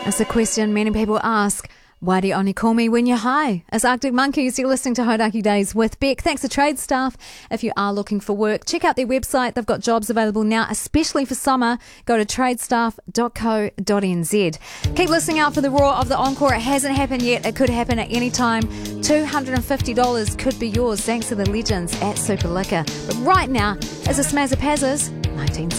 It's a question many people ask. Why do you only call me when you're high? As Arctic Monkeys, you're listening to Hodaki Days with Beck. Thanks to Trade Staff. If you are looking for work, check out their website. They've got jobs available now, especially for summer. Go to tradestaff.co.nz. Keep listening out for the roar of the encore. It hasn't happened yet. It could happen at any time. $250 could be yours thanks to the legends at Super Liquor. But right now, is a Smazzapazzers 19